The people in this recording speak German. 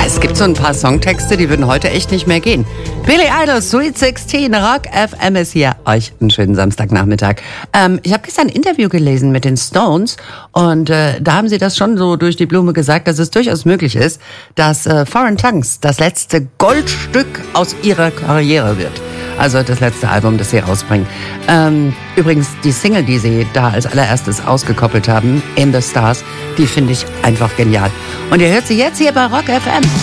Es gibt so ein paar Songtexte, die würden heute echt nicht mehr gehen. Billy Idol, Sweet 16, Rock FM ist hier. Euch einen schönen Samstagnachmittag. Ich habe gestern ein Interview gelesen mit den Stones und da haben sie das schon so durch die Blume gesagt, dass es durchaus möglich ist, dass Foreign Tongues das letzte Goldstück aus ihrer Karriere wird. Also das letzte Album, das sie rausbringen. Übrigens, die Single, die sie da als allererstes ausgekoppelt haben, In the Stars, die finde ich einfach genial. Und ihr hört sie jetzt hier bei Rock FM.